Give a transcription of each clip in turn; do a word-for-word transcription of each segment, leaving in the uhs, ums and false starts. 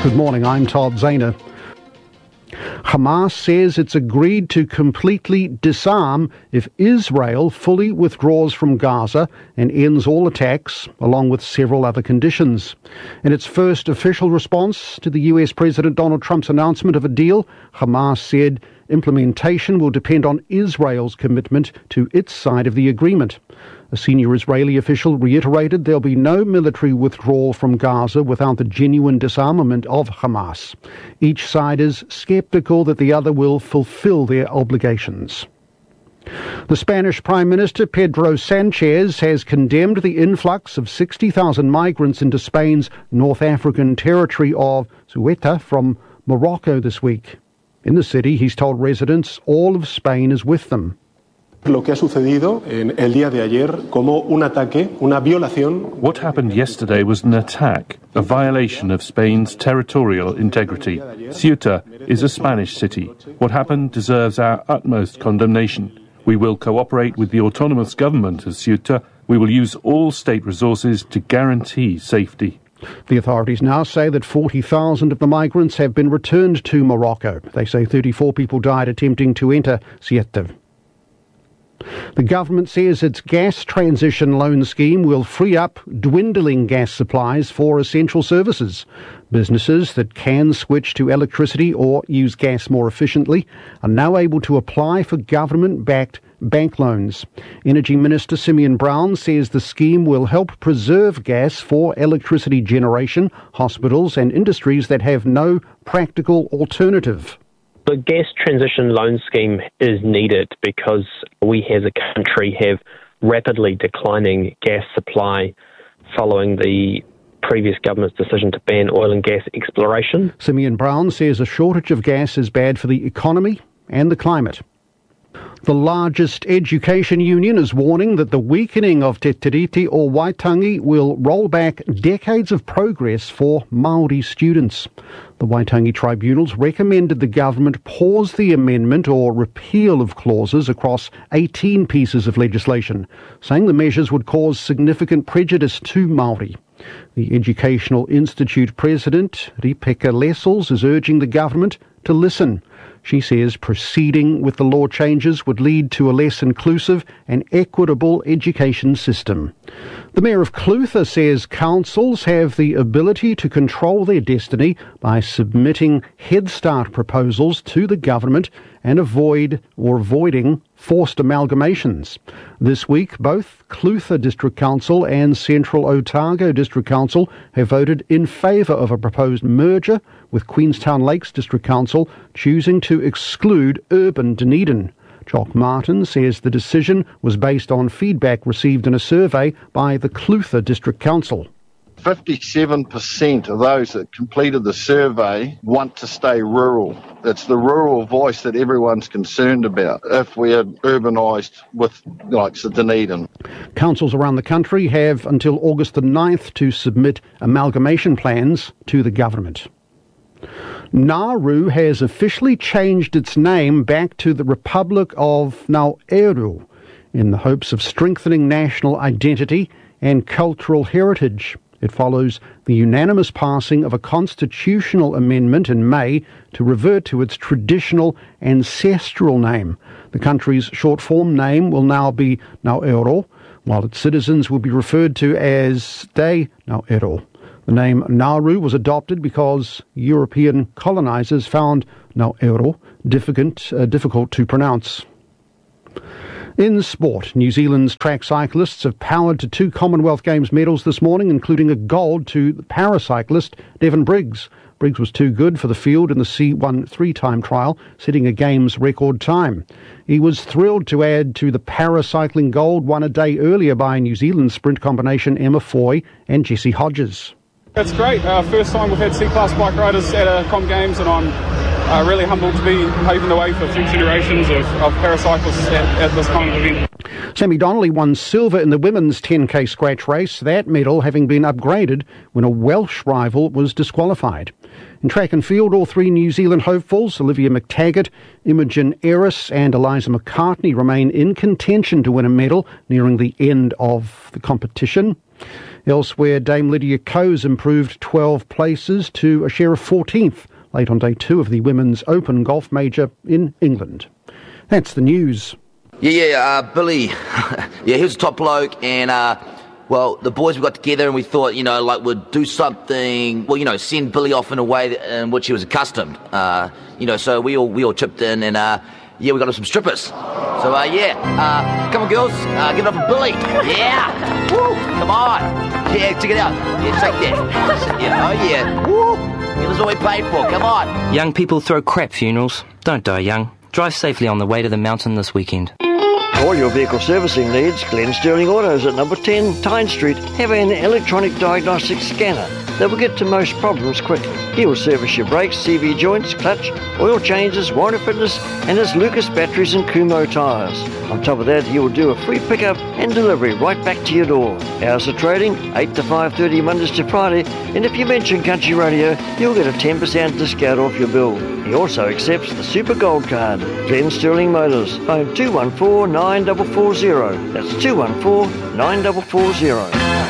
Good morning, I'm Todd Zahner. Hamas says it's agreed to completely disarm if Israel fully withdraws from Gaza and ends all attacks, along with several other conditions. In its first official response to the U S President Donald Trump's announcement of a deal, Hamas said implementation will depend on Israel's commitment to its side of the agreement. A senior Israeli official reiterated there'll be no military withdrawal from Gaza without the genuine disarmament of Hamas. Each side is skeptical that the other will fulfill their obligations. The Spanish Prime Minister Pedro Sanchez has condemned the influx of sixty thousand migrants into Spain's North African territory of Ceuta from Morocco this week. In the city, he's told residents all of Spain is with them. Lo que ha sucedido en el día de ayer como un ataque, una violación. What happened yesterday was an attack, a violation of Spain's territorial integrity. Ceuta is a Spanish city. What happened deserves our utmost condemnation. We will cooperate with the autonomous government of Ceuta. We will use all state resources to guarantee safety. The authorities now say that forty thousand of the migrants have been returned to Morocco. They say thirty-four people died attempting to enter Ceuta. The government says its gas transition loan scheme will free up dwindling gas supplies for essential services. Businesses that can switch to electricity or use gas more efficiently are now able to apply for government-backed bank loans. Energy Minister Simeon Brown says the scheme will help preserve gas for electricity generation, hospitals and industries that have no practical alternative. The gas transition loan scheme is needed because we as a country have rapidly declining gas supply following the previous government's decision to ban oil and gas exploration. Simeon Brown says a shortage of gas is bad for the economy and the climate. The largest education union is warning that the weakening of Te Tiriti o Waitangi will roll back decades of progress for Māori students. The Waitangi tribunals recommended the government pause the amendment or repeal of clauses across eighteen pieces of legislation, saying the measures would cause significant prejudice to Māori. The Educational Institute President, Ripeka Lessels, is urging the government to listen. She says proceeding with the law changes would lead to a less inclusive and equitable education system. The Mayor of Clutha says councils have the ability to control their destiny by submitting Head Start proposals to the government and avoid or avoiding forced amalgamations. This week, both Clutha District Council and Central Otago District Council have voted in favour of a proposed merger, with Queenstown Lakes District Council choosing to exclude urban Dunedin. Jock Martin says the decision was based on feedback received in a survey by the Clutha District Council. fifty-seven percent of those that completed the survey want to stay rural. It's the rural voice that everyone's concerned about if we are urbanised with, like, Dunedin. Councils around the country have until August the ninth to submit amalgamation plans to the government. Nauru has officially changed its name back to the Republic of Nauru in the hopes of strengthening national identity and cultural heritage. It follows the unanimous passing of a constitutional amendment in May to revert to its traditional ancestral name. The country's short-form name will now be Nauru, while its citizens will be referred to as Te Nauru. The name Nauru was adopted because European colonisers found Nauru difficult, uh, difficult to pronounce. In sport, New Zealand's track cyclists have powered to two Commonwealth Games medals this morning, including a gold to the paracyclist Devon Briggs. Briggs was too good for the field in the C one three-time trial, setting a Games record time. He was thrilled to add to the paracycling gold won a day earlier by New Zealand sprint combination Emma Foy and Jessie Hodges. It's great. Uh, first time we've had C-class bike riders at a Com Games, and I'm uh, really humbled to be paving the way for future generations of, of paracyclists at, at this kind of event. Sammy Donnelly won silver in the women's ten K scratch race, that medal having been upgraded when a Welsh rival was disqualified. In track and field, all three New Zealand hopefuls, Olivia McTaggart, Imogen Eris and Eliza McCartney, remain in contention to win a medal nearing the end of the competition. Elsewhere, Dame Lydia Ko's improved twelve places to a share of fourteenth late on day two of the Women's Open Golf Major in England. That's the news. Yeah, yeah, uh, Billy. Yeah, he was a top bloke, and, uh, well, the boys, we got together and we thought, you know, like, we'd do something, well, you know, send Billy off in a way that, in which he was accustomed. Uh, you know, so we all we all chipped in, and, uh, yeah, we got him some strippers. So, uh, yeah, uh, come on, girls, uh, give it up for Billy. Yeah, woo, come on. Yeah, check it out. Yeah, shake that. Yeah, oh, yeah, woo. It was all we paid for, come on. Young people throw crap funerals. Don't die young. Drive safely on the way to the mountain this weekend. All your vehicle servicing needs, Glen Sterling Autos at number ten Tyne Street have an electronic diagnostic scanner that will get to most problems quickly. He will service your brakes, C V joints, clutch, oil changes, warranty fitness, and his Lucas batteries and Kumho tyres. On top of that, he will do a free pickup and delivery right back to your door. Hours of trading, eight to five thirty Mondays to Friday, and if you mention Country Radio, you'll get a ten percent discount off your bill. He also accepts the Super Gold Card. Glen Sterling Motors, phone two one four, nine four four zero. That's two one four, nine four four zero.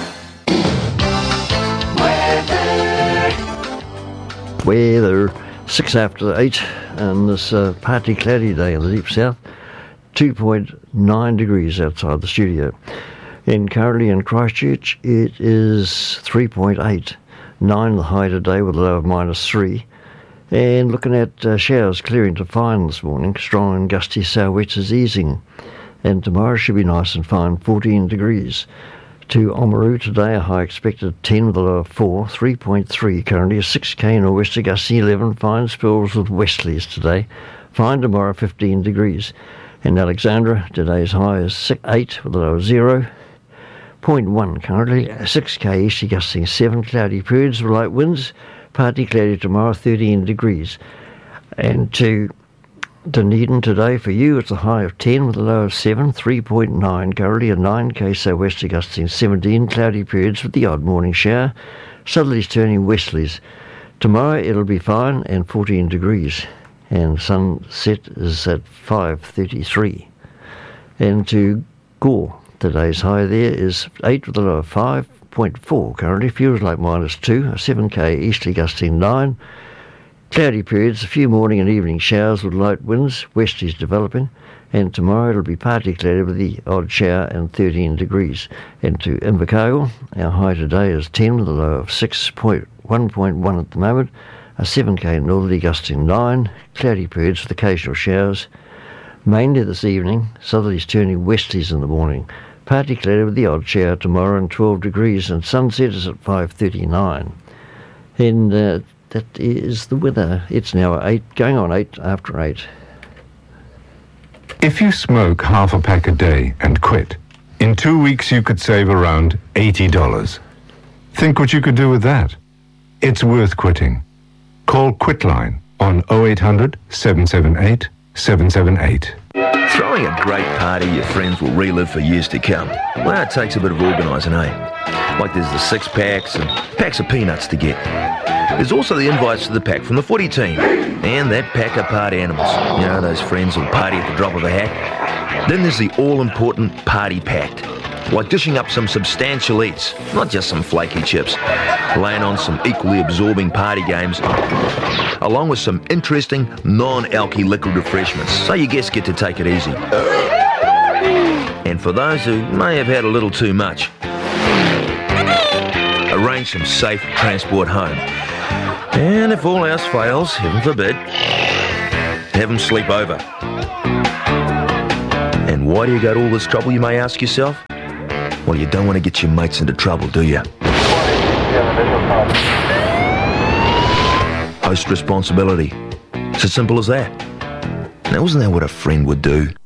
Weather, six after eight, and this uh, partly cloudy day in the deep south. two point nine degrees outside the studio. And currently in Christchurch, it is three point eight. nine the high today with a low of minus three. And looking at uh, showers clearing to fine this morning. Strong and gusty sou'westers easing. And tomorrow should be nice and fine, fourteen degrees. To Oamaru today, a high expected ten with a low of four, three point three currently, a six K nor'wester gusty eleven, fine spells with westerlies today. Fine tomorrow, fifteen degrees. In Alexandra, today's high is eight with a low of zero. zero point one currently, a six K easterly gusting seven, cloudy periods with light winds. Partly cloudy tomorrow, thirteen degrees. And to Dunedin today, for you, it's a high of ten with a low of seven, three point nine currently, a nine K sou'wester gusting seventeen, cloudy periods with the odd morning shower. Southerlies turning westerlies. Tomorrow it'll be fine and fourteen degrees. And sunset is at five thirty-three. And to Gore, today's high there is eight with a low of five point four currently, feels like minus two, a seven K easterly gusting nine. Cloudy periods, a few morning and evening showers with light winds, westerlies developing, and tomorrow it'll be partly cloudy with the odd shower and thirteen degrees. And to Invercargill, our high today is ten with a low of six point one point one at the moment, a seven K northerly gusting nine, cloudy periods with occasional showers. Mainly this evening, southerlies turning westerlies in the morning, partly cloudy with the odd shower tomorrow and twelve degrees, and sunset is at five thirty-nine. And uh, that is the weather. It's now eight, going on eight after eight. If you smoke half a pack a day and quit, in two weeks you could save around eighty dollars. Think what you could do with that. It's worth quitting. Call Quitline on oh eight hundred, seven seven eight, seven seven eight. Throwing a great party your friends will relive for years to come. Well, it takes a bit of organising, eh? Like there's the six packs and packs of peanuts to get. There's also the invites to the pack from the footy team and that pack of party animals. You know, those friends who'll party at the drop of a hat. Then there's the all-important party pact, like dishing up some substantial eats, not just some flaky chips, laying on some equally absorbing party games, along with some interesting non-alky liquid refreshments, so your guests get to take it easy. And for those who may have had a little too much, arrange some safe transport home. And if all else fails, heaven forbid, have them sleep over. And why do you go to all this trouble, you may ask yourself? Well, you don't want to get your mates into trouble, do you? Host responsibility. It's as simple as that. Now, isn't that what a friend would do?